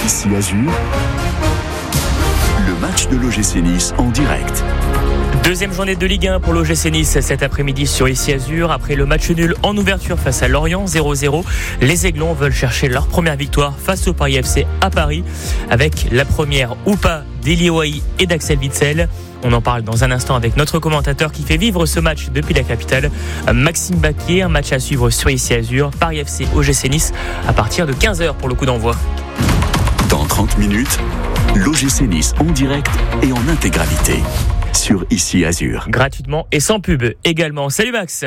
Ici Azur, le match de l'OGC Nice en direct. Deuxième journée de Ligue 1 pour l'OGC Nice cet après-midi sur Ici Azur. Après le match nul en ouverture face à Lorient 0-0, les Aiglons veulent chercher leur première victoire face au Paris FC à Paris avec la première ou pas d'Elie Wahi et d'Axel Witsel. On en parle dans un instant avec notre commentateur qui fait vivre ce match depuis la capitale, Maxime Baquier. Un match à suivre sur Ici Azur, Paris FC OGC Nice à partir de 15h pour le coup d'envoi. Dans 30 minutes, l'OGC Nice en direct et en intégralité sur Ici Azur. Gratuitement et sans pub également. Salut Max.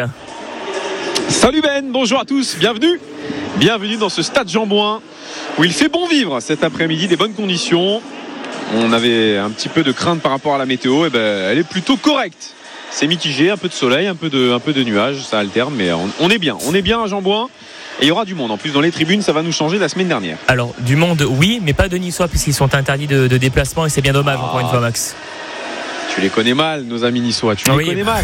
Salut Ben, bonjour à tous, bienvenue dans ce stade Jean-Bouin où il fait bon vivre cet après-midi, des bonnes conditions. On avait un petit peu de crainte par rapport à la météo, et elle est plutôt correcte. C'est mitigé, un peu de soleil, un peu de nuages, ça alterne, mais on est bien à Jean-Bouin. Et il y aura du monde en plus dans les tribunes, ça va nous changer la semaine dernière. Alors du monde oui, mais pas de Niçois puisqu'ils sont interdits de déplacement et c'est bien dommage encore une fois Max. Tu les connais mal nos amis niçois, connais mal.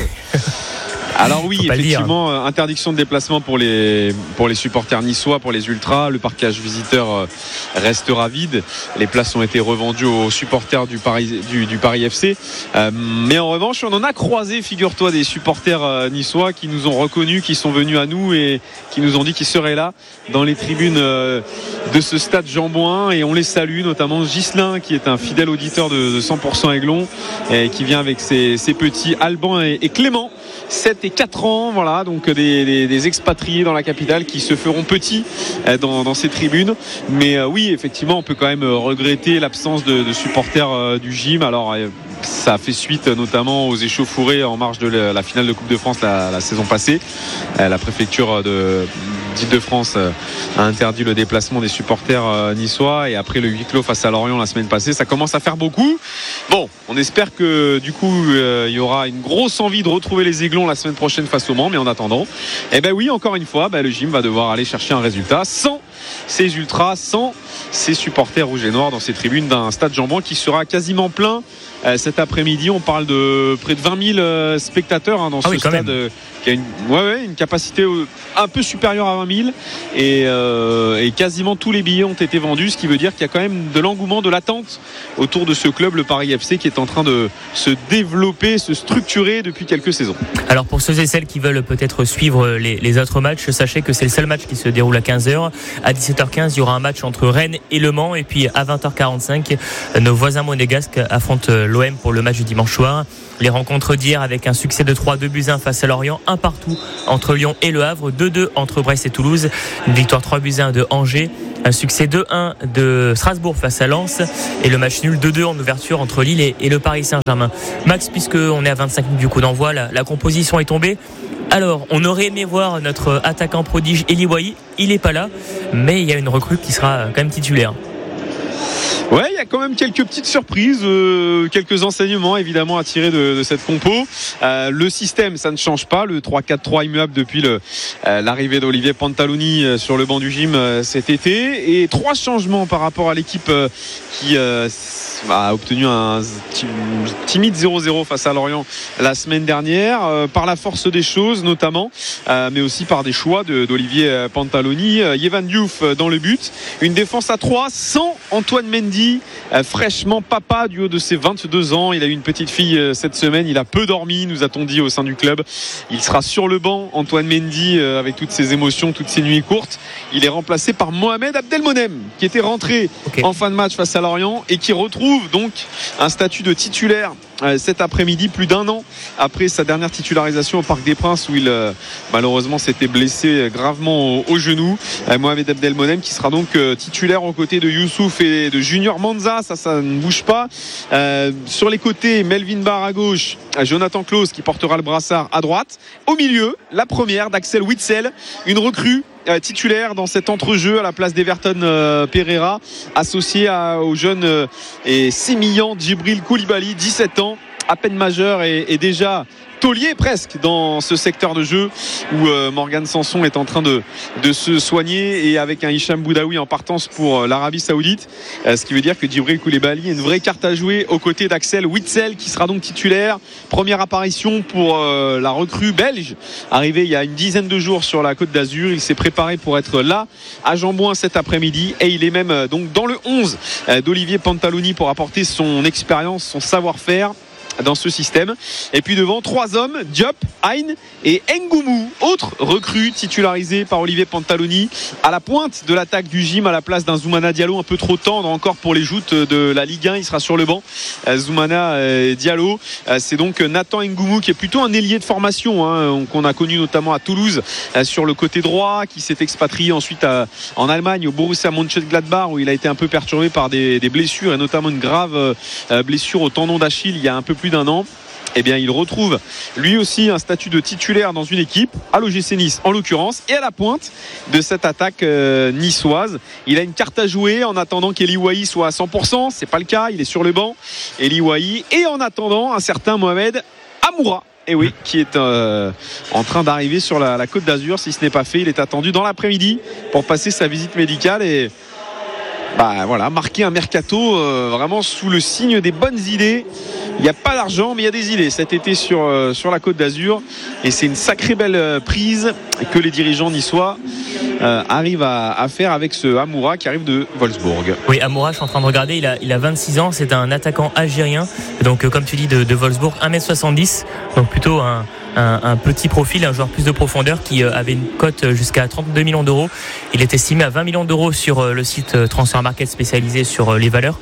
Alors oui, effectivement, interdiction de déplacement pour les supporters niçois, pour les ultras. Le parquage visiteur restera vide. Les places ont été revendues aux supporters du Paris FC. Mais en revanche, on en a croisé, figure-toi, des supporters niçois qui nous ont reconnus, qui sont venus à nous et qui nous ont dit qu'ils seraient là dans les tribunes de ce stade Jean-Bouin. Et on les salue, notamment Ghislain, qui est un fidèle auditeur de 100% Aiglon et qui vient avec ses petits Alban et Clément. 7 et 4 ans, voilà, donc des expatriés dans la capitale qui se feront petits dans ces tribunes. Mais oui, effectivement, on peut quand même regretter l'absence de supporters du gym. Alors, ça a fait suite notamment aux échauffourées en marge de la finale de Coupe de France la saison passée. La préfecture d'Île-de-France a interdit le déplacement des supporters niçois et après le huis clos face à Lorient la semaine passée, ça commence à faire beaucoup. Bon, on espère que du coup il y aura une grosse envie de retrouver les Aiglons la semaine prochaine face au Mans, mais en attendant, oui, encore une fois, le gym va devoir aller chercher un résultat sans ces ultras, sans ces supporters rouges et noirs dans ces tribunes d'un stade Jean-Bouin qui sera quasiment plein cet après-midi. On parle de près de 20 000 spectateurs dans ce stade qui a une capacité un peu supérieure à 20 000 et quasiment tous les billets ont été vendus, ce qui veut dire qu'il y a quand même de l'engouement, de l'attente autour de ce club, le Paris FC, qui est en train de se développer, se structurer depuis quelques saisons. Alors pour ceux et celles qui veulent peut-être suivre les autres matchs, sachez que c'est le seul match qui se déroule à 15h. À 17h15, il y aura un match entre Rennes et Le Mans, et puis à 20h45, nos voisins monégasques affrontent l'OM pour le match du dimanche soir. Les rencontres d'hier avec un succès de 3-2-1 face à Lorient, 1 partout entre Lyon et Le Havre, 2-2 entre Brest et Toulouse, une victoire 3-1 de Angers, un succès 2-1 de Strasbourg face à Lens et le match nul 2-2 en ouverture entre Lille et le Paris Saint-Germain. Max, puisqu'on est à 25 minutes du coup d'envoi, la composition est tombée. Alors, on aurait aimé voir notre attaquant prodige Elie Wahi, il n'est pas là, mais il y a une recrue qui sera quand même titulaire. Ouais, il y a quand même quelques petites surprises, quelques enseignements évidemment à tirer de cette compo. Le système, ça ne change pas, le 3-4-3 immuable depuis l'arrivée d'Olivier Pantaloni sur le banc du gym cet été. Et 3 changements par rapport à l'équipe qui a obtenu un timide 0-0 face à Lorient la semaine dernière, par la force des choses notamment, mais aussi par des choix d'Olivier Pantaloni. Yehvan Diouf dans le but, une défense à 3 sans Antoine Mendy, fraîchement papa du haut de ses 22 ans. Il a eu une petite fille cette semaine, il a peu dormi, nous a-t-on dit au sein du club. Il sera sur le banc, Antoine Mendy, avec toutes ses émotions, toutes ses nuits courtes. Il est remplacé par Mohamed Abdelmonem, qui était rentré en fin de match face à Lorient et qui retrouve donc un statut de titulaire cet après-midi, plus d'1 an après sa dernière titularisation au Parc des Princes où il malheureusement s'était blessé gravement au genou. Mohamed Abdelmonem qui sera donc titulaire aux côtés de Youssouf et de Junior Manza, ça ne bouge pas. Sur les côtés, Melvin Barr à gauche, Jonathan Claus qui portera le brassard à droite. Au milieu, la première d'Axel Witsel, une recrue titulaire dans cet entrejeu à la place d'Everton Pereira, associé au jeune et sémillant Djibril Koulibaly, 17 ans, à peine majeur et déjà taulier presque dans ce secteur de jeu où Morgan Sanson est en train de se soigner, et avec un Hicham Boudaoui en partance pour l'Arabie Saoudite, ce qui veut dire que Djibril Koulibaly a une vraie carte à jouer aux côtés d'Axel Witsel, qui sera donc titulaire. Première apparition pour la recrue belge, arrivé il y a une dizaine de jours sur la Côte d'Azur. Il s'est préparé pour être là à Jambouin cet après-midi, et il est même donc dans le 11 d'Olivier Pantaloni pour apporter son expérience, son savoir-faire dans ce système. Et puis devant, 3 hommes, Diop, Aïn et Ngoumou, autre recrue titularisé par Olivier Pantaloni, à la pointe de l'attaque du gym, à la place d'un Zoumana Diallo un peu trop tendre encore pour les joutes de la Ligue 1. Il sera sur le banc, Zoumana Diallo. C'est donc Nathan Ngoumou, qui est plutôt un ailier de formation, qu'on a connu notamment à Toulouse sur le côté droit, qui s'est expatrié ensuite en Allemagne au Borussia Mönchengladbach, où il a été un peu perturbé par des blessures, et notamment une grave blessure au tendon d'Achille il y a un peu plus d'un an. Eh bien, il retrouve lui aussi un statut de titulaire dans une équipe, à l'OGC Nice en l'occurrence, et à la pointe de cette attaque niçoise. Il a une carte à jouer en attendant qu'Eli Wahi soit à 100%. C'est pas le cas, il est sur le banc, Eli Wahi, et en attendant un certain Mohamed Amoura. Et oui, qui est en train d'arriver sur la Côte d'Azur. Si ce n'est pas fait, il est attendu dans l'après-midi pour passer sa visite médicale et marquer un mercato vraiment sous le signe des bonnes idées. Il n'y a pas d'argent, mais il y a des idées cet été sur la Côte d'Azur, et c'est une sacrée belle prise que les dirigeants niçois arrivent à faire avec ce Amoura qui arrive de Wolfsburg. Oui, Amoura, je suis en train de regarder, il a 26 ans, c'est un attaquant algérien, donc comme tu dis de Wolfsburg, 1m70, donc plutôt un petit profil, un joueur plus de profondeur, qui avait une cote jusqu'à 32 millions d'euros. Il est estimé à 20 millions d'euros sur le site Transfermarkt spécialisé sur les valeurs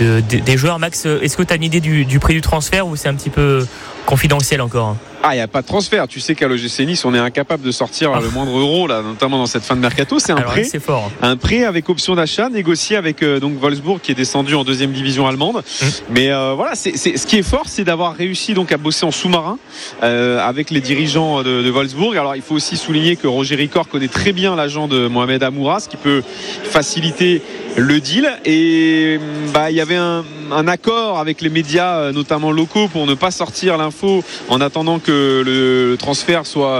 des joueurs. Max, est-ce que tu as une idée du prix du transfert, ou c'est un petit peu confidentiel encore? Il n'y a pas de transfert. Tu sais qu'à l'OGC Nice, on est incapable de sortir le moindre euro, là, notamment dans cette fin de mercato. C'est un prêt. C'est fort. Un prêt avec option d'achat négocié avec donc Wolfsburg, qui est descendu en 2e division allemande. Mais ce qui est fort, c'est d'avoir réussi donc à bosser en sous-marin avec les dirigeants de Wolfsburg. Alors, il faut aussi souligner que Roger Ricor connaît très bien l'agent de Mohamed Amoura, ce qui peut faciliter le deal. Et il y avait un accord avec les médias, notamment locaux, pour ne pas sortir l'info en attendant que le transfert soit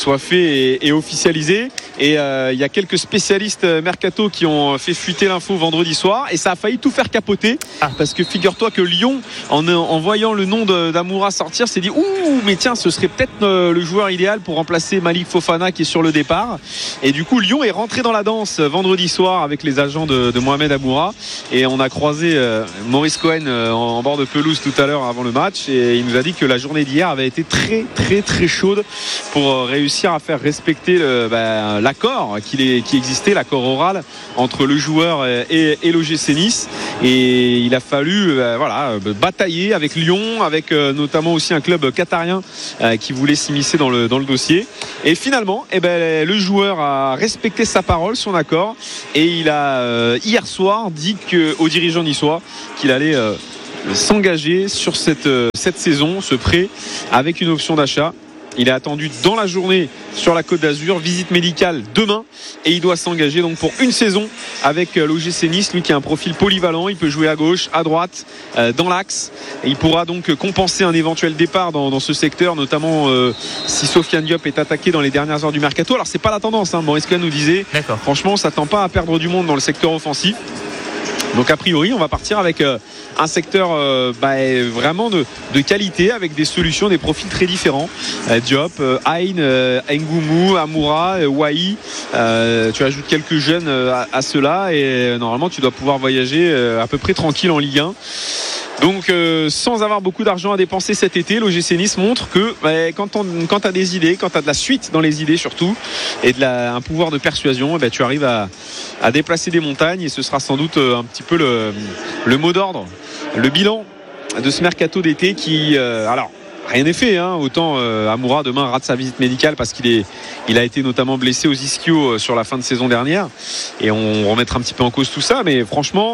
fait et officialisé. Et il y a quelques spécialistes mercato qui ont fait fuiter l'info vendredi soir, et ça a failli tout faire capoter, parce que figure-toi que Lyon, en voyant le nom d'Amoura sortir, s'est dit mais tiens, ce serait peut-être le joueur idéal pour remplacer Malik Fofana, qui est sur le départ. Et du coup, Lyon est rentré dans la danse vendredi soir avec les agents de Mohamed Amoura, et on a croisé Maurice Cohen en bord de pelouse tout à l'heure avant le match, et il nous a dit que la journée d'hier avait été très très très chaude pour réussir à faire respecter l'accord qui existait, l'accord oral entre le joueur et l'OGC Nice. Et il a fallu batailler avec Lyon, avec notamment aussi un club qatarien qui voulait s'immiscer dans le dossier. Et finalement, le joueur a respecté sa parole, son accord, et il a hier soir dit aux dirigeants niçois qu'il allait s'engager sur cette saison, ce prêt, avec une option d'achat. Il est attendu dans la journée sur la Côte d'Azur, visite médicale demain, et il doit s'engager donc pour une saison avec l'OGC Nice. Lui qui a un profil polyvalent, il peut jouer à gauche, à droite, dans l'axe, et il pourra donc compenser un éventuel départ dans ce secteur, notamment si Sofiane Diop est attaqué dans les dernières heures du mercato. Alors c'est pas la tendance, Maurice Cohen nous disait, franchement on s'attend pas à perdre du monde dans le secteur offensif. Donc a priori on va partir avec un secteur vraiment de qualité, avec des solutions, des profils très différents. Diop, Aïn, Ngoumou, Amoura, Wahi, tu ajoutes quelques jeunes à cela, et normalement tu dois pouvoir voyager à peu près tranquille en Ligue 1. Donc sans avoir beaucoup d'argent à dépenser cet été, l'OGC Nice montre que quand tu as des idées, quand tu as de la suite dans les idées surtout, et un pouvoir de persuasion, tu arrives à déplacer des montagnes, et ce sera sans doute un petit peu le mot d'ordre, le bilan de ce mercato d'été qui rien n'est fait, autant Amoura demain rate sa visite médicale parce qu'il a été notamment blessé aux ischios sur la fin de saison dernière, et on remettra un petit peu en cause tout ça, mais franchement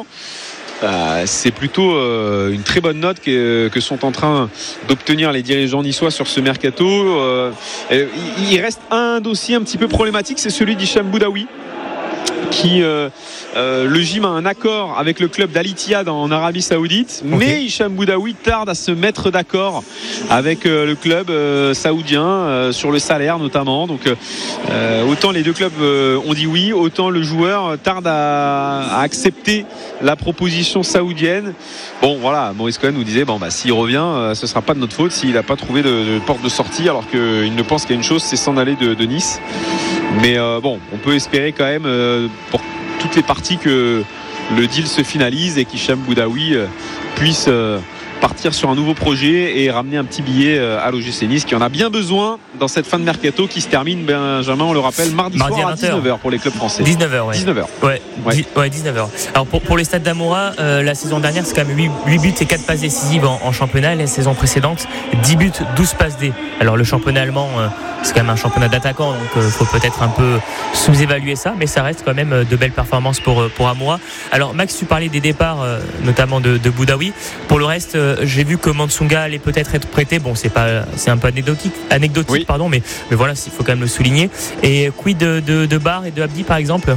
c'est plutôt une très bonne note que sont en train d'obtenir les dirigeants niçois sur ce mercato. Il reste un dossier un petit peu problématique, c'est celui d'Hicham Boudaoui, le gym a un accord avec le club d'Al Ittihad en Arabie Saoudite, mais Hicham Boudaoui tarde à se mettre d'accord avec le club saoudien sur le salaire notamment. Donc autant les deux clubs ont dit oui, autant le joueur tarde à accepter la proposition saoudienne. Bon voilà, Maurice Cohen nous disait s'il revient, ce sera pas de notre faute s'il n'a pas trouvé de porte de sortie, alors qu'il ne pense qu'à une chose, c'est s'en aller de Nice. Mais on peut espérer quand même pour toutes les parties que le deal se finalise et qu'Hicham Boudaoui puisse partir sur un nouveau projet et ramener un petit billet à l'OGC Nice, qui en a bien besoin dans cette fin de mercato qui se termine, Benjamin, on le rappelle, mardi soir à 19h pour les clubs français. 19h, ouais. 19h. Ouais. 19h. Alors pour les Stades d'Amoura, la saison dernière, c'est quand même 8 buts et 4 passes décisives en championnat. La saison précédente, 10 buts, 12 passes D. Alors le championnat allemand, c'est quand même un championnat d'attaquants, donc il faut peut-être un peu sous-évaluer ça, mais ça reste quand même de belles performances pour Amoura. Alors Max, tu parlais des départs, notamment de Boudaoui. Pour le reste, j'ai vu que Mansunga allait peut-être être prêté. Bon, c'est un peu anecdotique, oui. Pardon, mais voilà, il faut quand même le souligner. Et quid de Barr et de Abdi, par exemple?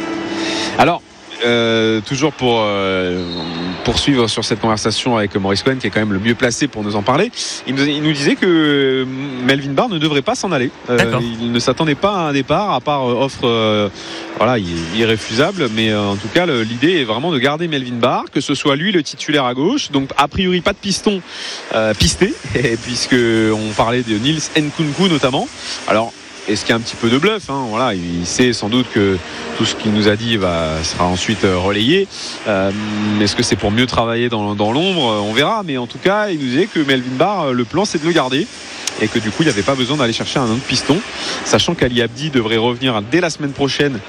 Alors, toujours pour poursuivre sur cette conversation avec Maurice Cohen, qui est quand même le mieux placé pour nous en parler, il nous disait que Melvin Barr ne devrait pas s'en aller. Il ne s'attendait pas à un départ, à part offre irréfusable, mais en tout cas l'idée est vraiment de garder Melvin Barr, que ce soit lui le titulaire à gauche, donc a priori pas de piston pisté, puisque on parlait de Nils Nkunku notamment. Alors est-ce qu'il y a un petit peu de bluff, il sait sans doute que tout ce qu'il nous a dit sera ensuite relayé. Est-ce que c'est pour mieux travailler dans l'ombre? On verra, mais en tout cas il nous disait que Melvin Barr, le plan c'est de le garder, et que du coup il n'y avait pas besoin d'aller chercher un autre piston, sachant qu'Ali Abdi devrait revenir dès la semaine prochaine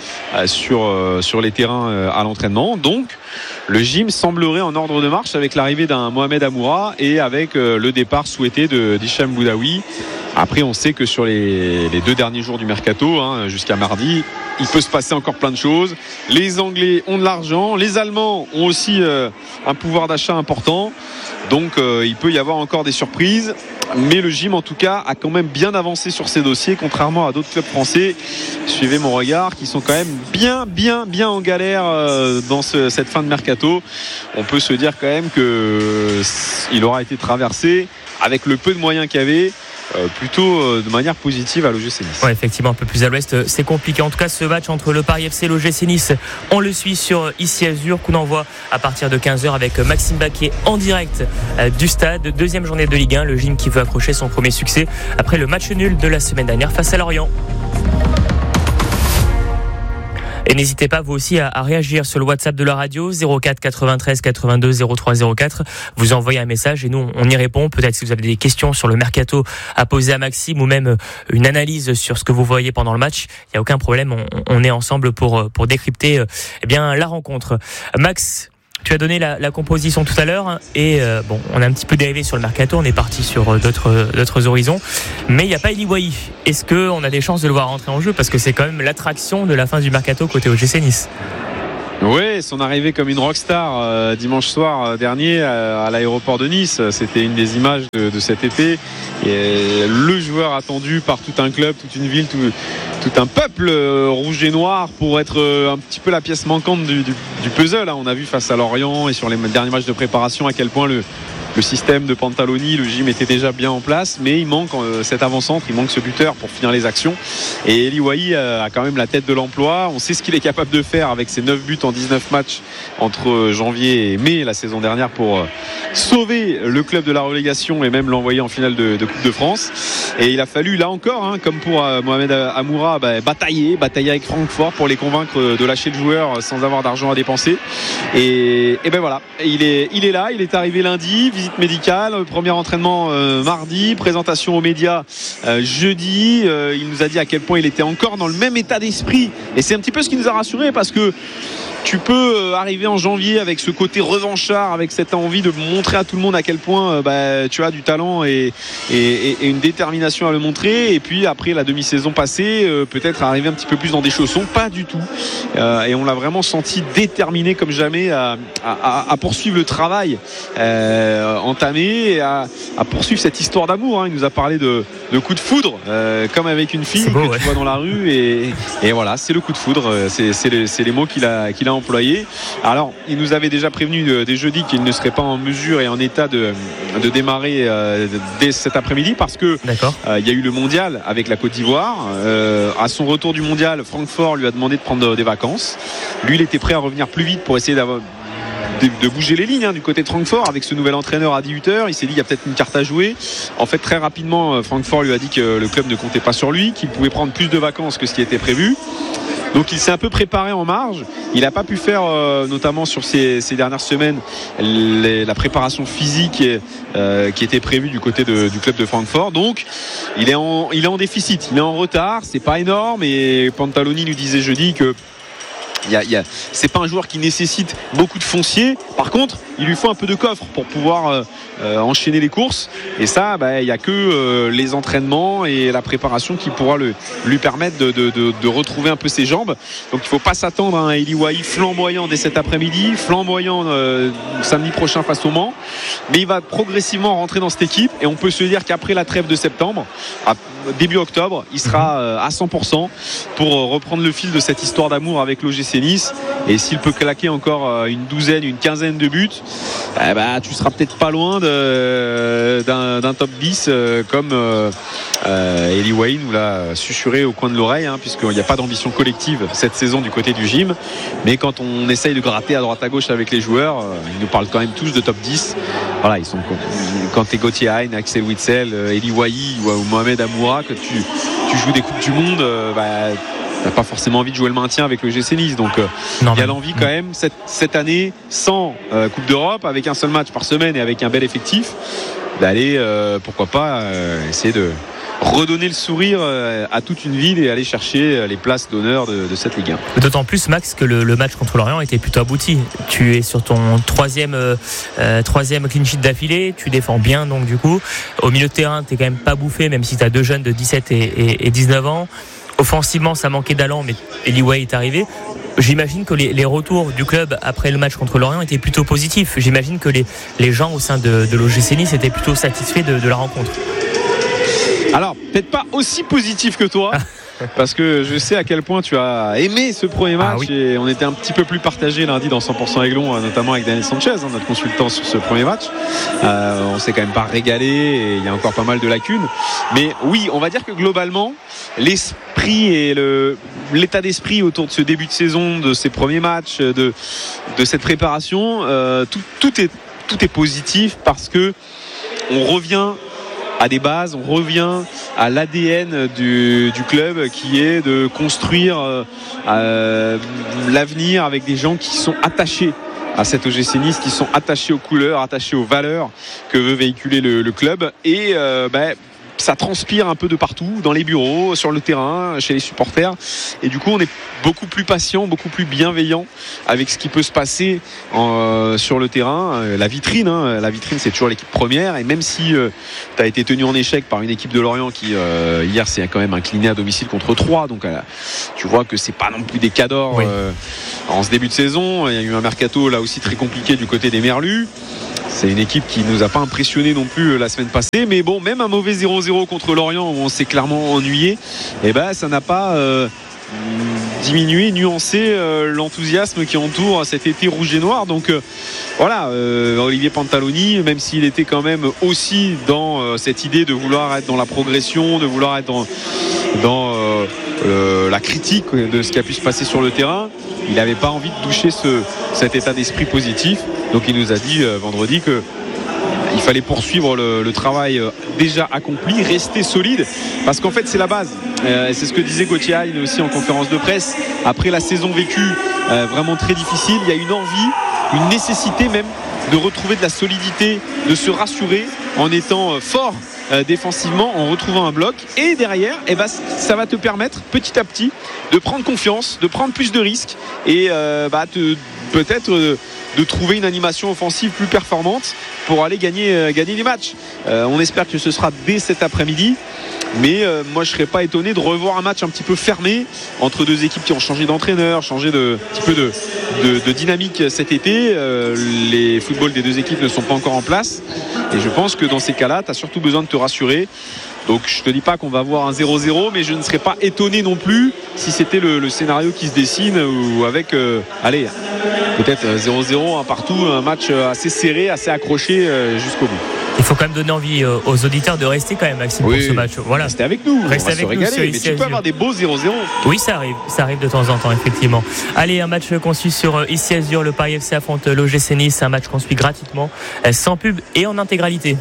sur les terrains à l'entraînement. Donc le gym semblerait en ordre de marche avec l'arrivée d'un Mohamed Amoura et avec le départ souhaité d'Hicham Boudaoui. Après, on sait que sur les 2 derniers jours du mercato, jusqu'à mardi, il peut se passer encore plein de choses. Les Anglais ont de l'argent, les Allemands ont aussi un pouvoir d'achat important, donc il peut y avoir encore des surprises. Mais le gym, en tout cas, a quand même bien avancé sur ses dossiers, contrairement à d'autres clubs français, suivez mon regard, qui sont quand même bien en galère dans cette fin de mercato. On peut se dire quand même qu'il aura été traversé avec le peu de moyens qu'il y avait, plutôt de manière positive à l'OGC Nice. Ouais, effectivement, un peu plus à l'ouest, c'est compliqué. En tout cas, ce match entre le Paris FC et l'OGC Nice, on le suit sur Ici Azur. Coup d'envoi à partir de 15h avec Maxime Baquet en direct du stade. 2e journée de Ligue 1, le gym qui veut accrocher son premier succès après le match nul de la semaine dernière face à Lorient. Et n'hésitez pas vous aussi à réagir sur le WhatsApp de la radio 04 93 82 03 04. Vous envoyez un message et nous on y répond. Peut-être si vous avez des questions sur le mercato à poser à Maxime, ou même une analyse sur ce que vous voyez pendant le match, il n'y a aucun problème. On est ensemble pour décrypter la rencontre. Max, tu as donné la composition tout à l'heure et on a un petit peu dérivé sur le mercato, on est parti sur d'autres horizons, mais il n'y a pas Eli Wahi. Est-ce qu'on a des chances de le voir rentrer en jeu, parce que c'est quand même l'attraction de la fin du mercato côté OGC Nice? Oui, son arrivée comme une rockstar dimanche soir dernier à l'aéroport de Nice, c'était une des images de cet été. Et le joueur attendu par tout un club, toute une ville, tout un peuple rouge et noir pour être un petit peu la pièce manquante du puzzle. On a vu face à Lorient et sur les derniers matchs de préparation à quel point le système de Pantaloni, le gym était déjà bien en place, mais il manque cet avant-centre, il manque ce buteur pour finir les actions. Et Eli Wahi a quand même la tête de l'emploi. On sait ce qu'il est capable de faire avec ses 9 buts en 19 matchs entre janvier et mai la saison dernière pour sauver le club de la relégation et même l'envoyer en finale de Coupe de France. Et il a fallu là encore, comme pour Mohamed Amoura, batailler avec Francfort pour les convaincre de lâcher le joueur sans avoir d'argent à dépenser. Et voilà, il est là, il est arrivé lundi, visite médicale, premier entraînement mardi, présentation aux médias jeudi. Il nous a dit à quel point il était encore dans le même état d'esprit, et c'est un petit peu ce qui nous a rassuré, parce que tu peux arriver en janvier avec ce côté revanchard, avec cette envie de montrer à tout le monde à quel point tu as du talent et une détermination à le montrer, et puis après la demi-saison passée peut-être arriver un petit peu plus dans des chaussons. Pas du tout, et on l'a vraiment senti déterminé comme jamais à poursuivre le travail entamé, et à poursuivre cette histoire d'amour. Il nous a parlé de coup de foudre, comme avec une fille beau, que tu vois dans la rue, et voilà, c'est le coup de foudre, c'est les mots qu'il a employés. Alors il nous avait déjà prévenu dès jeudi qu'il ne serait pas en mesure et en état de démarrer dès cet après-midi, parce que il y a eu le mondial avec la Côte d'Ivoire. À son retour du mondial, Francfort lui a demandé de prendre des vacances. Lui, il était prêt à revenir plus vite pour essayer de bouger les lignes du côté de Francfort avec ce nouvel entraîneur à 18h. Il s'est dit il y a peut-être une carte à jouer. En fait, très rapidement, Francfort lui a dit que le club ne comptait pas sur lui, qu'il pouvait prendre plus de vacances que ce qui était prévu. Donc il s'est un peu préparé en marge. Il n'a pas pu faire, notamment sur ces dernières semaines, la préparation physique qui était prévue du côté du club de Francfort. Donc il est en déficit, il est en retard. C'est pas énorme, et Pantaloni nous disait jeudi que c'est pas un joueur qui nécessite beaucoup de foncier. Par contre, il lui faut un peu de coffre pour pouvoir enchaîner les courses, et ça, il n'y a que les entraînements et la préparation qui pourra lui permettre de retrouver un peu ses jambes. Donc il ne faut pas s'attendre à un Eli Wahi flamboyant dès cet après-midi, flamboyant samedi prochain face au Mans, mais il va progressivement rentrer dans cette équipe, et on peut se dire qu'après la trêve de septembre, début octobre, il sera à 100% pour reprendre le fil de cette histoire d'amour avec l'OGC Nice. Et s'il peut claquer encore une quinzaine de buts, tu seras peut-être pas loin d'un top 10 comme Eli Wahi nous l'a susurré au coin de l'oreille, puisqu'il n'y a pas d'ambition collective cette saison du côté du gym, mais quand on essaye de gratter à droite à gauche avec les joueurs, ils nous parlent quand même tous de top 10. Voilà, ils sont, quand t'es Gauthier Hein, Axel Witsel, Eli Wahi ou Mohamed Amoura, que tu joues des Coupes du Monde, t'as pas forcément envie de jouer le maintien avec le GC Nice. Donc il y a l'envie quand même cette année, sans Coupe d'Europe, avec un seul match par semaine et avec un bel effectif, d'aller pourquoi pas essayer de redonner le sourire à toute une ville et aller chercher les places d'honneur de cette Ligue 1. D'autant plus, Max, que le match contre Lorient était plutôt abouti. Tu es sur ton troisième clean sheet d'affilée, tu défends bien, donc du coup au milieu de terrain t'es quand même pas bouffé, même si t'as deux jeunes de 17 et 19 ans. Offensivement, ça manquait d'allant, mais Eli Wahi est arrivé. J'imagine que les retours du club après le match contre Lorient étaient plutôt positifs. J'imagine que les gens au sein de l'OGC Nice étaient plutôt satisfaits de la rencontre. Alors, peut-être pas aussi positif que toi, parce que je sais à quel point tu as aimé ce premier match. Oui. Et on était un petit peu plus partagé lundi dans 100% Aiglon, notamment avec Daniel Sanchez, notre consultant sur ce premier match. On s'est quand même pas régalé, et il y a encore pas mal de lacunes. Mais oui, on va dire que globalement, l'esprit et l'état d'esprit autour de ce début de saison, de ces premiers matchs, de cette préparation, tout est positif, parce que on revient à des bases, on revient à l'ADN du club, qui est de construire l'avenir avec des gens qui sont attachés à cet OGC Nice, qui sont attachés aux couleurs, attachés aux valeurs que veut véhiculer le club. Et ça transpire un peu de partout, dans les bureaux, sur le terrain, chez les supporters. Et du coup, on est beaucoup plus patient, beaucoup plus bienveillant avec ce qui peut se passer sur le terrain. La vitrine, c'est toujours l'équipe première. Et même si tu as été tenu en échec par une équipe de Lorient qui, hier, s'est quand même incliné à domicile contre 3. Donc, tu vois que c'est pas non plus des cadors en ce début de saison. Il y a eu un mercato là aussi très compliqué du côté des Merlus. C'est une équipe qui nous a pas impressionné non plus la semaine passée, mais bon, même un mauvais 0-0 contre Lorient où on s'est clairement ennuyé, ça n'a pas diminué, nuancé l'enthousiasme qui entoure cet été rouge et noir. Donc Olivier Pantaloni, même s'il était quand même aussi dans cette idée de vouloir être dans la progression, de vouloir être dans la critique de ce qui a pu se passer sur le terrain, il n'avait pas envie de toucher cet état d'esprit positif. Donc il nous a dit vendredi qu'il fallait poursuivre le travail déjà accompli, rester solide, parce qu'en fait c'est la base. C'est ce que disait Gauthier Hein aussi en conférence de presse. Après la saison vécue vraiment très difficile, il y a une envie, une nécessité même de retrouver de la solidité, de se rassurer en étant fort défensivement, en retrouvant un bloc, et derrière ça va te permettre petit à petit de prendre confiance, de prendre plus de risques et peut-être de trouver une animation offensive plus performante pour aller gagner les matchs. On espère que ce sera dès cet après-midi. Mais moi je serais pas étonné de revoir un match un petit peu fermé entre deux équipes qui ont changé d'entraîneur, changé un petit peu de dynamique cet été. Les footballs des deux équipes ne sont pas encore en place et je pense que dans ces cas-là tu as surtout besoin de te rassurer. Donc je te dis pas qu'on va avoir un 0-0, mais je ne serais pas étonné non plus si c'était le scénario qui se dessine, ou avec peut-être 0-0, un partout, un match assez serré, assez accroché jusqu'au bout. Il faut quand même donner envie aux auditeurs de rester quand même, Maxime, pour ce match. Voilà. Restez avec nous, restez avec nous. Mais tu peux avoir des beaux 0-0. Oui, ça arrive de temps en temps, effectivement. Allez, un match qu'on suit sur Ici Azur. Le Paris FC affronte l'OGC Nice. Un match qu'on suit gratuitement, sans pub et en intégralité.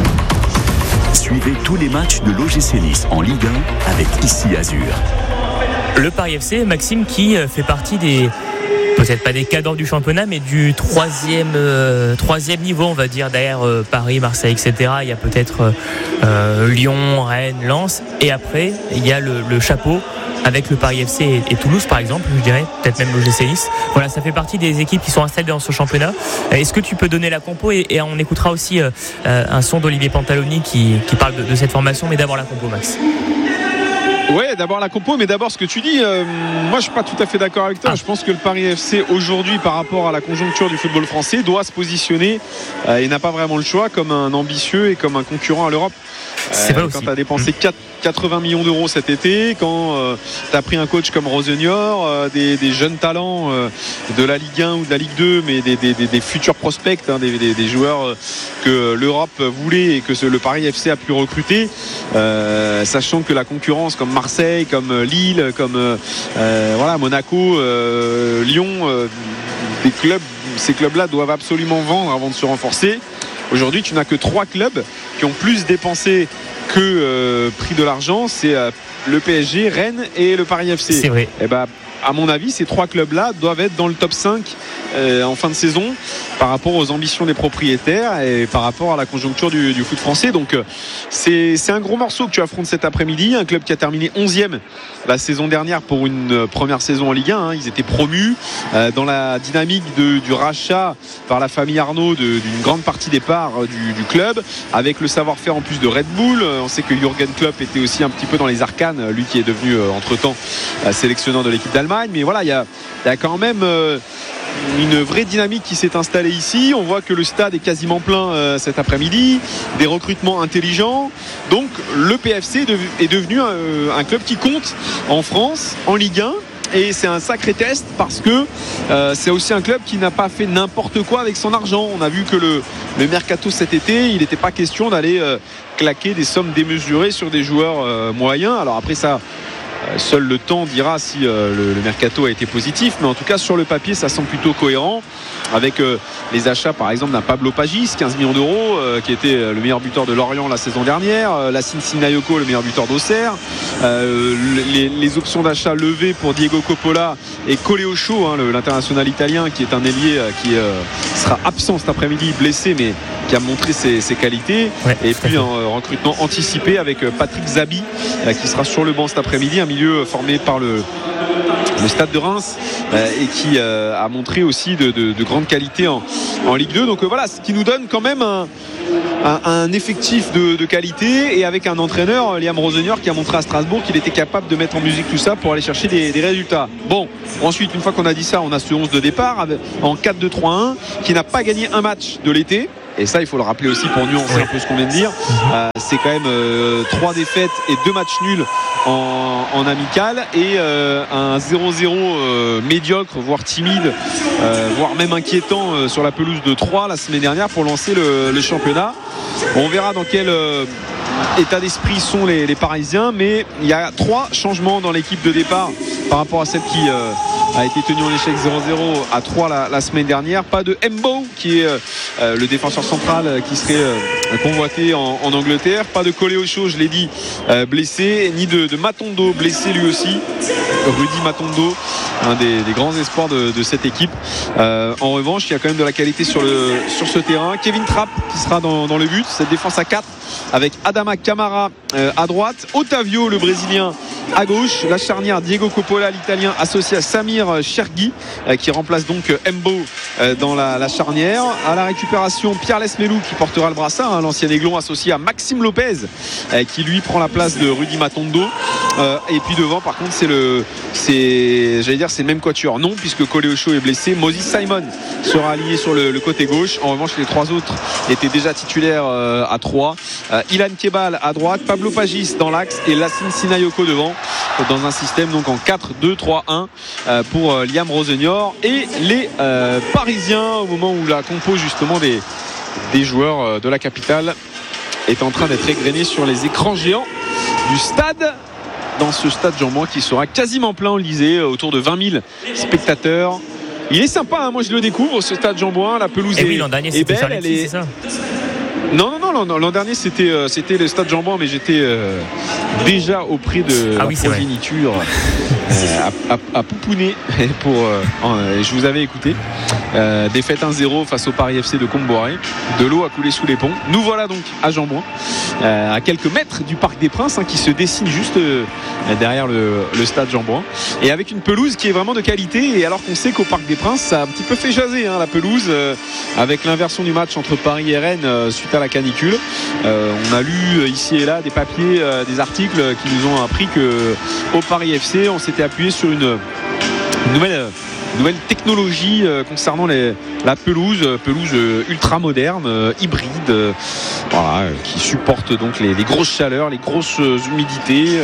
Suivez tous les matchs de l'OGC Nice en Ligue 1 avec Ici Azur. Le Paris FC, Maxime, qui fait partie des... peut-être pas des cadors du championnat, mais du troisième niveau, on va dire, derrière Paris, Marseille, etc. Il y a peut-être Lyon, Rennes, Lens, et après il y a le chapeau avec le Paris FC et Toulouse, par exemple, je dirais, peut-être même l'OGC Nice. Voilà, ça fait partie des équipes qui sont installées dans ce championnat. Est-ce que tu peux donner la compo, et on écoutera aussi un son d'Olivier Pantaloni qui parle de cette formation, mais d'abord la compo, Max. Ouais, d'abord la compo, mais d'abord ce que tu dis, moi je suis pas tout à fait d'accord avec toi. Je pense que le Paris FC aujourd'hui, par rapport à la conjoncture du football français, doit se positionner et n'a pas vraiment le choix comme un ambitieux et comme un concurrent à l'Europe. Quand tu as dépensé 80 millions d'euros cet été, quand tu as pris un coach comme Rosenior, des jeunes talents de la Ligue 1 ou de la Ligue 2, mais des futurs prospects, des joueurs que l'Europe voulait et que le Paris FC a pu recruter, sachant que la concurrence comme Marseille, comme Lille, comme Monaco, Lyon, ces clubs-là doivent absolument vendre avant de se renforcer. Aujourd'hui, tu n'as que 3 clubs qui ont plus dépensé que pris de l'argent. C'est le PSG, Rennes et le Paris FC. C'est vrai. Et à mon avis, ces 3 clubs-là doivent être dans le top 5 en fin de saison par rapport aux ambitions des propriétaires et par rapport à la conjoncture du foot français. Donc c'est un gros morceau que tu affrontes cet après-midi. Un club qui a terminé 11e la saison dernière pour une première saison en Ligue 1. Ils étaient promus dans la dynamique du rachat par la famille Arnaud d'une grande partie des parts du club, avec le savoir-faire en plus de Red Bull. On sait que Jürgen Klopp était aussi un petit peu dans les arcanes, lui qui est devenu entre-temps sélectionneur de l'équipe d'Allemagne. Mais voilà, il y a quand même une vraie dynamique qui s'est installée ici. On voit que le stade est quasiment plein cet après-midi, des recrutements intelligents. Donc le PFC est devenu un club qui compte en France, en Ligue 1. Et c'est un sacré test parce que c'est aussi un club qui n'a pas fait n'importe quoi avec son argent. On a vu que le mercato cet été, il n'était pas question d'aller claquer des sommes démesurées sur des joueurs moyens. Alors après ça, seul le temps dira si le mercato a été positif, mais en tout cas sur le papier ça semble plutôt cohérent, avec les achats par exemple d'un Pablo Pagis, 15 millions d'euros, qui était le meilleur buteur de Lorient la saison dernière, Lassine Sinayoko, le meilleur buteur d'Auxerre, les options d'achat levées pour Diego Coppola et Coleocho, l'international italien, qui est un ailier qui sera absent cet après-midi, blessé, mais qui a montré ses qualités. Et puis un recrutement anticipé avec Patrick Zabi, qui sera sur le banc cet après-midi, un milieu formé par le Stade de Reims, et qui a montré aussi de grandes qualités en Ligue 2. Donc voilà, ce qui nous donne quand même un effectif de qualité, et avec un entraîneur, Liam Rosenior, qui a montré à Strasbourg qu'il était capable de mettre en musique tout ça pour aller chercher des résultats. Bon, ensuite, une fois qu'on a dit ça, on a ce 11 de départ en 4-2-3-1 qui n'a pas gagné un match de l'été. Et ça, il faut le rappeler aussi pour nuancer un peu ce qu'on vient de dire. C'est quand même 3 défaites et 2 matchs nuls en amical, et un 0-0 médiocre, voire timide, voire même inquiétant sur la pelouse de Troyes la semaine dernière pour lancer le championnat. On verra dans quel état d'esprit sont les Parisiens, mais il y a 3 changements dans l'équipe de départ par rapport à celle a été tenu en échec 0-0 à 3 la semaine dernière. Pas de Mbo qui est le défenseur central qui serait convoité en Angleterre. Pas de Coléocho, je l'ai dit, blessé, ni de Matondo, blessé lui aussi. Rudy Matondo, un des grands espoirs de cette équipe. En revanche, il y a quand même de la qualité sur ce terrain. Kevin Trapp qui sera dans le but. Cette défense à 4 avec Adama Camara à droite, Otavio le Brésilien à gauche, la charnière Diego Coppola l'Italien associé à Samir Chergui qui remplace donc Mbo dans la charnière. À la récupération, Pierre Lesmelou qui portera le brassard, l'ancien Aiglon associé à Maxime Lopez qui lui prend la place de Rudy Matondo. Et puis devant par contre c'est le même quatuor, non, puisque Coléocho est blessé. Moses Simon sera aligné sur le côté gauche. En revanche les 3 autres étaient déjà titulaires à 3. Ilan Kebal à droite, Pablo Pagis dans l'axe et Lassine Sinayoko devant, dans un système donc en 4-2-3-1 pour Liam Rosenior et les Parisiens, au moment où la compo justement des joueurs de la capitale est en train d'être égrenée sur les écrans géants du stade, dans ce stade Jean-Bouin qui sera quasiment plein, on le disait, autour de 20 000 spectateurs. Il est sympa, hein, moi je le découvre, ce stade Jean-Bouin, la pelouse est belle, c'est ça. Non, l'an dernier c'était le stade Jean-Bouin, mais j'étais déjà auprès de la progéniture à pouponner je vous avais écouté. Défaite 1-0 face au Paris FC de Comboiré. De l'eau a coulé sous les ponts. Nous voilà donc à Jean-Bouin, à quelques mètres du Parc des Princes, qui se dessine juste derrière le stade Jean-Bouin, et avec une pelouse qui est vraiment de qualité. Et alors qu'on sait qu'au Parc des Princes ça a un petit peu fait jaser la pelouse, avec l'inversion du match entre Paris et Rennes suite à la canicule. On a lu ici et là des papiers, des articles qui nous ont appris que au Paris FC on s'était appuyé sur une nouvelle technologie concernant la pelouse ultra moderne, hybride, qui supporte donc les grosses chaleurs, les grosses humidités,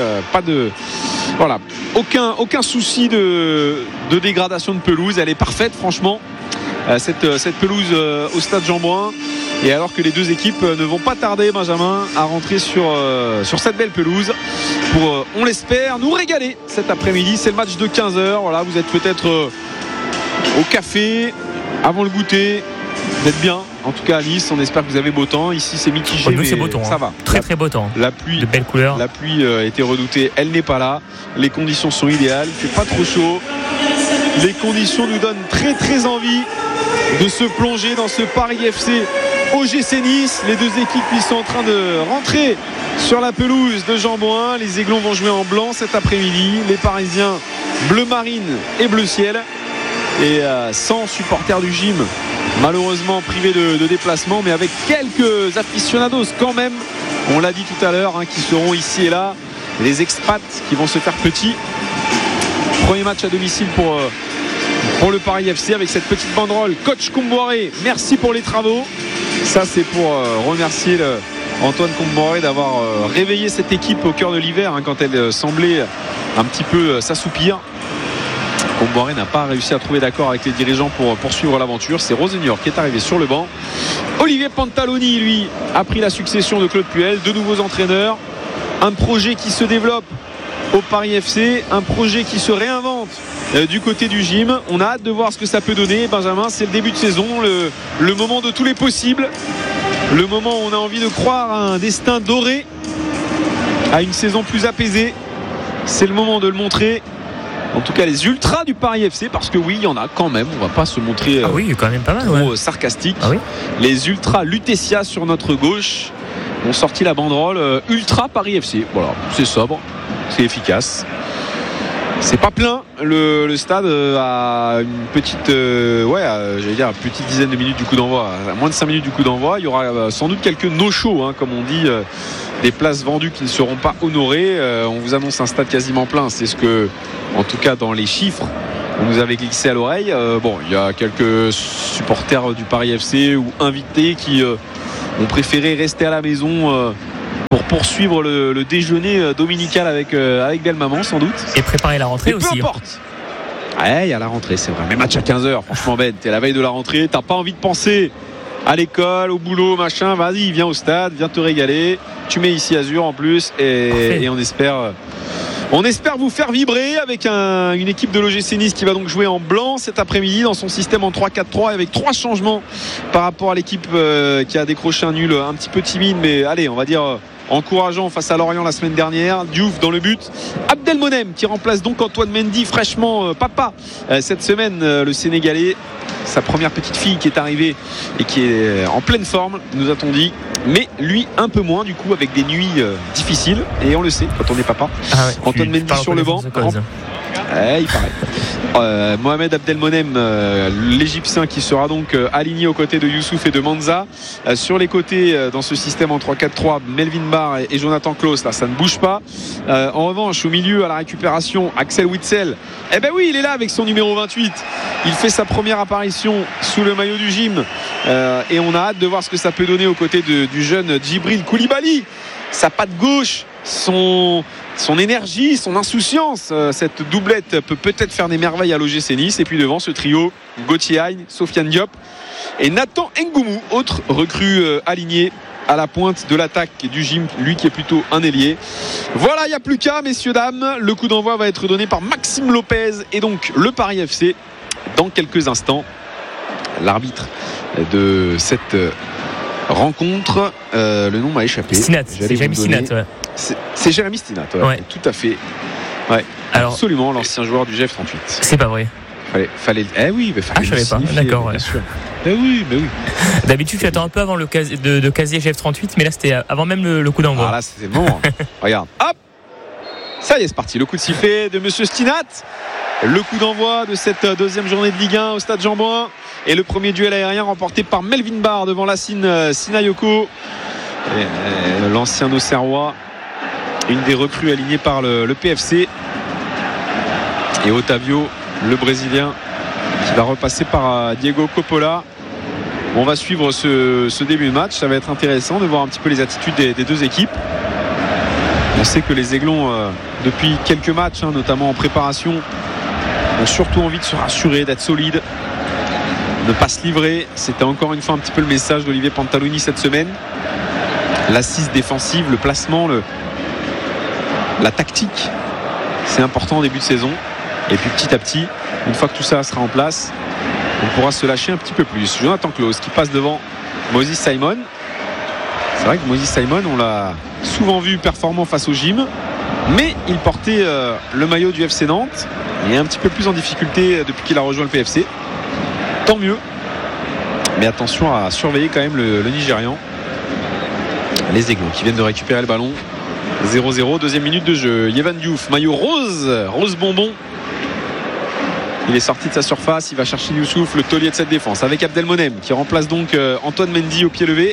aucun souci de dégradation de pelouse. Elle est parfaite franchement, cette pelouse au stade Jean-Bouin. Et alors que les deux équipes ne vont pas tarder, Benjamin, à rentrer sur cette belle pelouse pour, on l'espère, nous régaler cet après-midi. C'est le match de 15h. Voilà, vous êtes peut-être au café avant le goûter. Vous êtes bien. En tout cas à Nice, on espère que vous avez beau temps. Ici c'est mitigé, nous, c'est beau temps, ça va. Très beau temps. La pluie, de belles couleurs. La pluie était redoutée, elle n'est pas là. Les conditions sont idéales. Il fait pas trop chaud. Les conditions nous donnent très envie de se plonger dans ce Paris FC OGC Nice. Les deux équipes qui sont en train de rentrer sur la pelouse de Jean-Bouin. Les Aiglons vont jouer en blanc cet après-midi, les Parisiens bleu marine et bleu ciel, et sans supporters du gym, malheureusement privés de déplacement, mais avec quelques aficionados quand même, on l'a dit tout à l'heure, qui seront ici et là, les expats qui vont se faire petits. Premier match à domicile pour le Paris FC, avec cette petite banderole Coach Comboiré, merci pour les travaux. Ça c'est pour remercier Antoine Comboiré d'avoir réveillé cette équipe au cœur de l'hiver, quand elle semblait un petit peu s'assoupir. Comboiré n'a pas réussi à trouver d'accord avec les dirigeants pour poursuivre l'aventure. C'est Rosenior qui est arrivé sur le banc. Olivier Pantaloni, lui, a pris la succession de Claude Puel, deux nouveaux entraîneurs, un projet qui se développe au Paris FC, un projet qui se réinvente du côté du gym. On a hâte de voir ce que ça peut donner, Benjamin. C'est le début de saison, le moment de tous les possibles, le moment où on a envie de croire à un destin doré, à une saison plus apaisée. C'est le moment de le montrer. En tout cas les ultras du Paris FC, parce que oui, il y en a quand même, on va pas se montrer quand même pas mal, trop sarcastique. Les ultras Lutetia sur notre gauche ont sorti la banderole Ultra Paris FC. Voilà, c'est sobre, c'est efficace. C'est pas plein, le stade a une petite une petite dizaine de minutes du coup d'envoi, à moins de 5 minutes du coup d'envoi. Il y aura sans doute quelques no-show, comme on dit, des places vendues qui ne seront pas honorées. On vous annonce un stade quasiment plein, c'est ce que, en tout cas dans les chiffres, on nous avait glissé à l'oreille. Il y a quelques supporters du Paris FC ou invités qui ont préféré rester à la maison pour poursuivre le déjeuner dominical avec Belle Maman, sans doute. Et préparer la rentrée aussi. Peu importe. Il y a la rentrée, c'est vrai. Mais match à 15h, franchement, Ben, t'es à la veille de la rentrée, t'as pas envie de penser à l'école, au boulot, machin. Vas-y, viens au stade, viens te régaler. Tu mets ici Azur en plus, et on espère On espère vous faire vibrer avec une équipe de l'OGC Nice qui va donc jouer en blanc cet après-midi dans son système en 3-4-3 avec 3 changements par rapport à l'équipe qui a décroché un nul un petit peu timide, mais allez, on va dire encourageant face à Lorient la semaine dernière. Diouf dans le but, Abdelmonem qui remplace donc Antoine Mendy, fraîchement papa cette semaine, le Sénégalais, sa première petite fille qui est arrivée et qui est en pleine forme, nous a-t-on dit, mais lui un peu moins du coup, avec des nuits difficiles, et on le sait quand on est papa. Antoine Mendy sur le banc, il paraît. Mohamed Abdelmonem, l'Égyptien, qui sera donc aligné aux côtés de Youssouf et de Manza. Sur les côtés, dans ce système en 3-4-3, Melvin Barr et Jonathan Klaus, là ça ne bouge pas. En revanche, au milieu, à la récupération, Axel Witsel, il est là avec son numéro 28. Il fait sa première apparition sous le maillot du gym, et on a hâte de voir ce que ça peut donner aux côtés du jeune Djibril Koulibaly. Sa patte gauche, son énergie, son insouciance, cette doublette peut peut-être faire des merveilles à l'OGC Nice. Et puis devant ce trio, Gauthier Hagne, Sofiane Diop et Nathan Ngoumou, autre recrue aligné à la pointe de l'attaque du gym, lui qui est plutôt un ailier. Voilà, il n'y a plus qu'à, messieurs, dames. Le coup d'envoi va être donné par Maxime Lopez et donc le Paris FC dans quelques instants. L'arbitre de cette rencontre, le nom m'a échappé. Stinat, c'est Jérémy Stinat. Ouais. C'est Jérémy Stinat, ouais. Tout à fait. Ouais. Alors, absolument, l'ancien joueur du GF38. C'est pas vrai. Fallait. Oui, mais fallait. Je savais pas. D'accord. Bien sûr. Oui. D'habitude, tu attends un peu avant de casier GF38, mais là, c'était avant même le coup d'envoi. Ah là, c'était bon. Regarde. Hop. Ça y est, c'est parti. Le coup de sifflet de Monsieur Stinat. Le coup d'envoi de cette deuxième journée de Ligue 1 au stade Jean-Bouin. Et le premier duel aérien remporté par Melvin Barr devant Lassine Sinayoko. L'ancien Auxerrois, une des recrues alignées par le PFC. Et Otavio, le Brésilien, qui va repasser par Diego Coppola. On va suivre ce début de match. Ça va être intéressant de voir un petit peu les attitudes des deux équipes. On sait que les Aiglons, depuis quelques matchs, notamment en préparation, ont surtout envie de se rassurer, d'être solides, ne pas se livrer. C'était encore une fois un petit peu le message d'Olivier Pantaloni cette semaine. L'assise défensive, le placement, la tactique, c'est important en début de saison. Et puis petit à petit, une fois que tout ça sera en place, on pourra se lâcher un petit peu plus. Jonathan Klaus qui passe devant Moses Simon. C'est vrai que Moses Simon, on l'a souvent vu performant face au gym, mais il portait le maillot du FC Nantes. Il est un petit peu plus en difficulté depuis qu'il a rejoint le PFC. Tant mieux. Mais attention à surveiller quand même le Nigérian. Les Aiglons qui viennent de récupérer le ballon. 0-0, deuxième minute de jeu. Yehvan Diouf, maillot rose bonbon. Il est sorti de sa surface, il va chercher Youssouf, le taulier de cette défense, avec Abdelmonem qui remplace donc Antoine Mendy au pied levé.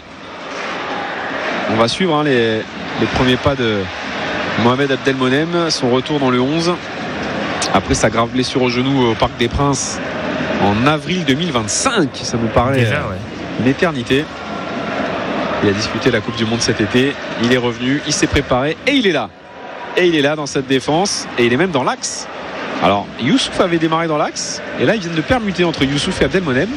On va suivre les premiers pas de Mohamed Abdelmonem, son retour dans le 11 après sa grave blessure au genou au Parc des Princes en avril 2025. Ça nous paraît déjà, une éternité. Il a disputé la Coupe du Monde cet été, il est revenu, il s'est préparé et il est là. Et il est là dans cette défense et il est même dans l'axe. Alors Youssouf avait démarré dans l'axe et là ils viennent de permuter entre Youssouf et Abdelmonem.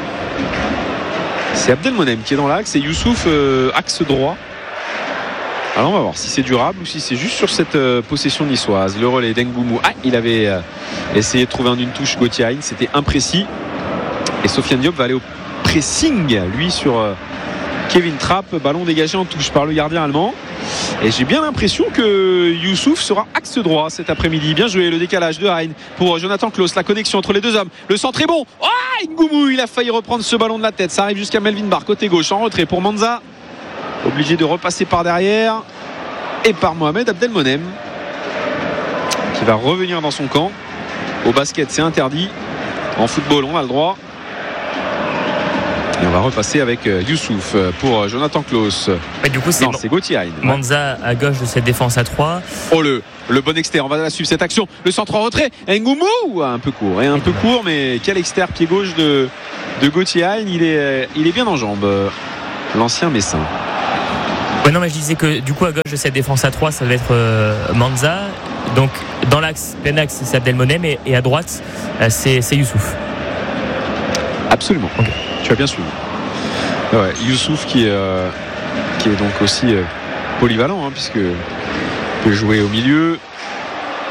C'est Abdelmonem qui est dans l'axe et Youssouf axe droit. Alors on va voir si c'est durable ou si c'est juste sur cette possession niçoise. Le relais d'Ngoumou. Il avait essayé de trouver en une touche Gauthier Hagne, c'était imprécis. Et Sofiane Diop va aller au pressing, lui, sur Kevin Trapp. Ballon dégagé en touche par le gardien allemand. Et j'ai bien l'impression que Youssouf sera axe droit cet après-midi. Bien joué, le décalage de Hagne pour Jonathan Klaus. La connexion entre les deux hommes. Le centre est bon. Ngoumou, il a failli reprendre ce ballon de la tête. Ça arrive jusqu'à Melvin Barr, côté gauche, en retrait pour Manza. Obligé de repasser par derrière. Et par Mohamed Abdelmonem, qui va revenir dans son camp. Au basket, c'est interdit. En football, on a le droit. Et on va repasser avec Youssouf pour Jonathan Klaus. Du coup, c'est Gauthier Hagne. Manza à gauche de cette défense à 3. Le bon externe. On va la suivre cette action. Le centre en retrait. Ngoumou, un peu court. Et un peu court, mais quel externe pied gauche de Gauthier Hagne. Il est bien en jambes, l'ancien Messin. Ouais, non, mais je disais que du coup, à gauche de cette défense à 3, ça va être Manza. Donc, dans l'axe, plein axe, c'est Abdelmonem. Et à droite, c'est Youssouf. Absolument. Okay. Tu as bien suivi. Ouais, Youssouf qui est donc aussi polyvalent, puisque il peut jouer au milieu,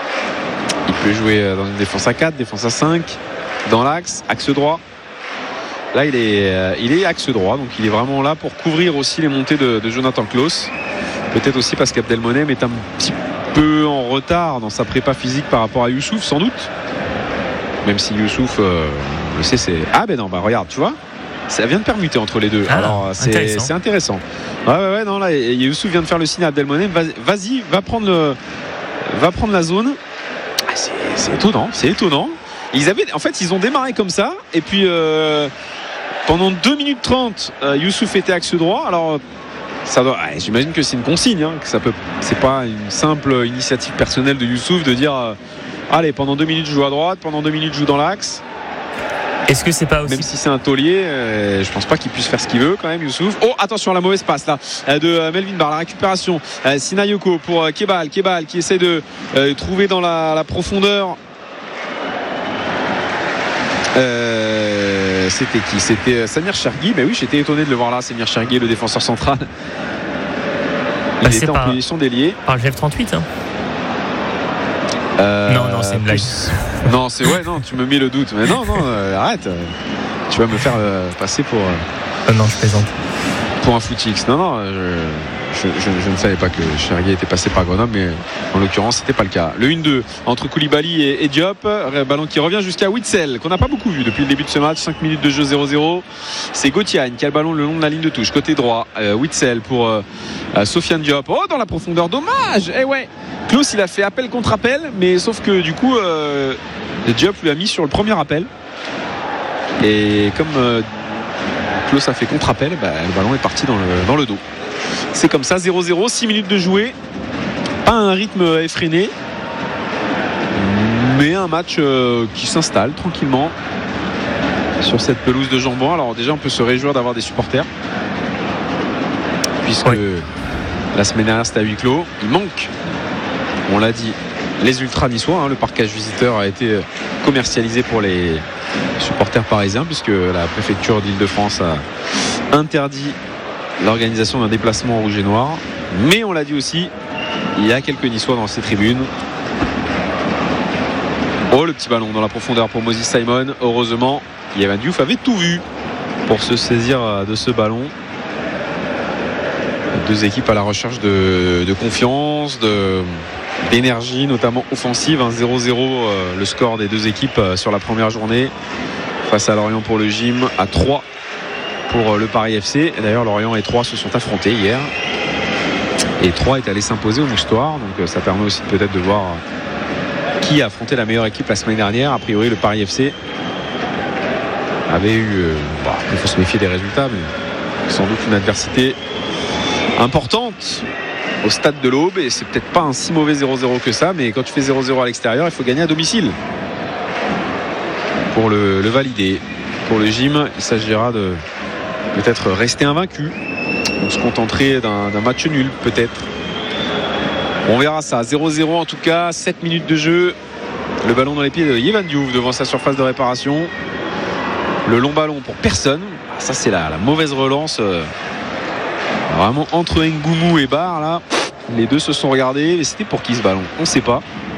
peut jouer dans une défense à 4, défense à 5, dans l'axe, axe droit. Là, il est axe droit, donc il est vraiment là pour couvrir aussi les montées de Jonathan Clauss. Peut-être aussi parce qu'Abdelmonem est un petit peu en retard dans sa prépa physique par rapport à Youssouf, sans doute. Même si Youssouf, je sais, c'est... Ah ben non, regarde, tu vois, ça vient de permuter entre les deux. Alors c'est intéressant. Ouais, non, là, Youssouf vient de faire le signe à Abdelmonem. Vas-y, va prendre la zone. Ah, c'est étonnant. Ils ont démarré comme ça, et puis pendant 2 minutes 30, Youssouf était axe droit. Alors j'imagine que c'est une consigne, que c'est pas une simple initiative personnelle de Youssouf de dire allez, pendant 2 minutes je joue à droite, pendant 2 minutes je joue dans l'axe. Est-ce que c'est pas aussi... Même si c'est un taulier, je pense pas qu'il puisse faire ce qu'il veut quand même, Youssouf. Oh, attention, la mauvaise passe là de Melvin Barr, la récupération. Sinayoko pour Kebal qui essaie de trouver dans la profondeur. C'était qui? C'était Samir Chergui. Mais oui, j'étais étonné de le voir là, Samir Chergui, le défenseur central. Il était en position d'ailier. Par le GF38 non, c'est une blague. Non, tu me mets le doute. Mais non, arrête. Tu vas me faire passer pour. Non, je plaisante. Pour un footix. Non, je ne savais pas que Chergui était passé par Grenoble, mais en l'occurrence, c'était pas le cas. Le 1-2 entre Koulibaly et Diop. Ballon qui revient jusqu'à Witsel, qu'on n'a pas beaucoup vu depuis le début de ce match. 5 minutes de jeu, 0-0. C'est Gauthiagne qui a le ballon le long de la ligne de touche. Côté droit, Witsel pour Sofiane Diop. Oh, dans la profondeur, dommage. Clauss, il a fait appel contre appel, mais sauf que du coup, Diop lui a mis sur le premier appel. Et comme Clauss a fait contre appel, le ballon est parti dans le dos. C'est comme ça, 0-0, 6 minutes de jouer. Pas un rythme effréné, mais un match qui s'installe tranquillement sur cette pelouse de Jambon. Alors déjà, on peut se réjouir d'avoir des supporters, puisque la semaine dernière c'était à huis clos. Il manque, on l'a dit, les ultras niçois. Le parquage visiteur a été commercialisé pour les supporters parisiens, puisque la préfecture d'Île-de-France a interdit l'organisation d'un déplacement en rouge et noir. Mais on l'a dit aussi, il y a quelques niçois dans ces tribunes. Oh, le petit ballon dans la profondeur pour Moses Simon. Heureusement, Yvan Diouf avait tout vu pour se saisir de ce ballon. Deux équipes à la recherche de confiance, d'énergie, notamment offensive. 0-0 le score des deux équipes sur la première journée, face à Lorient pour le gym, à 3 pour le Paris FC. Et d'ailleurs, Lorient et 3 se sont affrontés hier, et 3 est allé s'imposer au Moustoir. Donc ça permet aussi peut-être de voir qui a affronté la meilleure équipe la semaine dernière. A priori, le Paris FC avait eu il faut se méfier des résultats, mais sans doute une adversité importante au stade de l'Aube, et c'est peut-être pas un si mauvais 0-0 que ça, mais quand tu fais 0-0 à l'extérieur, il faut gagner à domicile pour le valider. Pour le gym, il s'agira de peut-être rester invaincu. On se contenterait d'un match nul peut-être. On verra ça. 0-0 en tout cas, 7 minutes de jeu. Le ballon dans les pieds de Yvan Diouf devant sa surface de réparation. Le long ballon pour personne. Ça, c'est la mauvaise relance. Vraiment entre Ngoumou et Barr là. Les deux se sont regardés. Mais c'était pour qui ce ballon? On ne sait pas.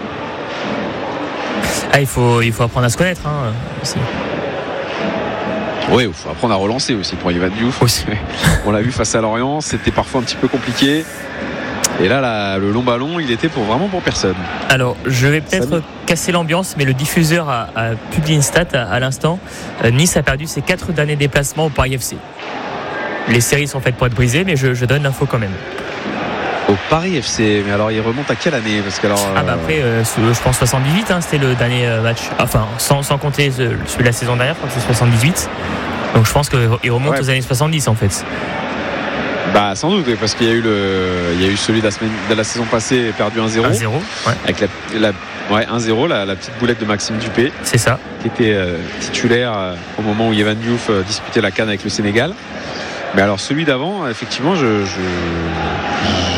Il faut apprendre à se connaître aussi. Oui, il faut apprendre à relancer aussi pour Yvan Diouf. Aussi. On l'a vu face à Lorient, c'était parfois un petit peu compliqué. Et là, le long ballon, il était vraiment pour personne. Alors, je vais peut-être casser l'ambiance, mais le diffuseur a publié une stat à l'instant. Nice a perdu ses 4 derniers déplacements au Paris FC. Les séries sont faites pour être brisées, mais je donne l'info quand même. Au Paris FC, mais alors il remonte à quelle année? Parce que après, je pense 78, c'était le dernier match. Enfin, sans compter celui de la saison dernière, je crois que c'est 78. Donc je pense qu'il remonte aux années 70 en fait. Sans doute, parce qu'il y a eu celui de la saison passée perdu 1-0. 1-0, avec 1-0, la petite boulette de Maxime Dupé. C'est ça. Qui était titulaire au moment où Yvan Diouf disputait la CAN avec le Sénégal. Mais alors celui d'avant, effectivement,